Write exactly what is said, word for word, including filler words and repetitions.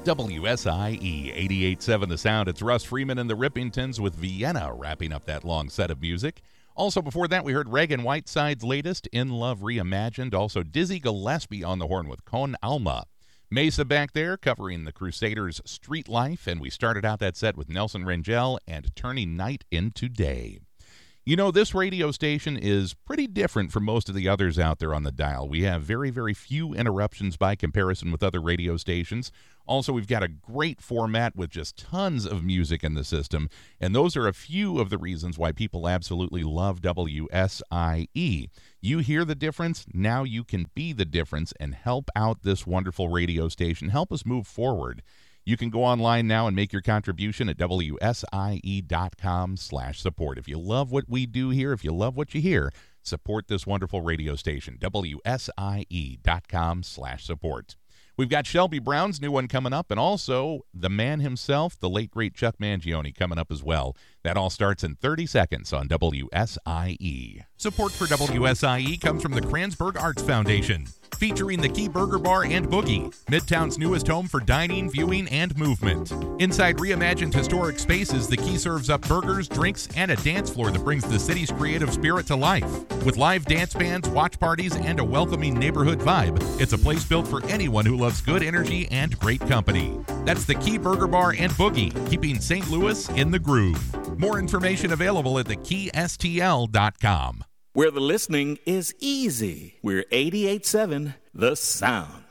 W S I E eighty-eight point seven The Sound. It's Russ Freeman and the Rippingtons with Vienna wrapping up that long set of music. Also before that, we heard Reagan Whiteside's latest, In Love Reimagined. Also Dizzy Gillespie on the horn with Con Alma. Mesa back there covering the Crusaders' Street Life. And we started out that set with Nelson Rangel and Turning Night into Day. You know, this radio station is pretty different from most of the others out there on the dial. We have very, very few interruptions by comparison with other radio stations. Also, we've got a great format with just tons of music in the system, and those are a few of the reasons why people absolutely love W S I E. You hear the difference? Now you can be the difference and help out this wonderful radio station. Help us move forward. You can go online now and make your contribution at W S I E dot com slash support. If you love what we do here, if you love what you hear, support this wonderful radio station, W S I E dot com slash support. We've got Shelby Brown's new one coming up, and also the man himself, the late, great Chuck Mangione, coming up as well. That all starts in thirty seconds on W S I E. Support for W S I E comes from the Kranzberg Arts Foundation, featuring the Key Burger Bar and Boogie, Midtown's newest home for dining, viewing, and movement. Inside reimagined historic spaces, the Key serves up burgers, drinks, and a dance floor that brings the city's creative spirit to life. With live dance bands, watch parties, and a welcoming neighborhood vibe, it's a place built for anyone who loves good energy and great company. That's the Key Burger Bar and Boogie, keeping Saint Louis in the groove. More information available at the key S T L dot com. Where the listening is easy. We're eighty-eight point seven The Sound.